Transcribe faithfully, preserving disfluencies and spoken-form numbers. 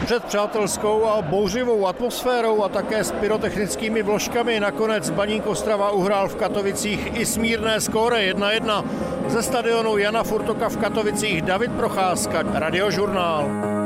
Před přátelskou a bouřivou atmosférou a také s pyrotechnickými vložkami nakonec Baník Ostrava uhrál v Katovicích i smírné skóre jedna jedna. Ze stadionu Jana Furtoka v Katovicích David Procházka, Radiožurnál.